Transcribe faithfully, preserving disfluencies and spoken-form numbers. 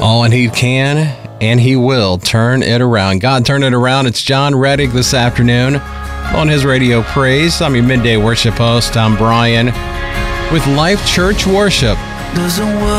Oh, and He can and He will turn it around. God, turn it around. It's John Reddick this afternoon on His Radio Praise. I'm your midday worship host, Tom Bryan, with Life Church Worship. Doesn't work.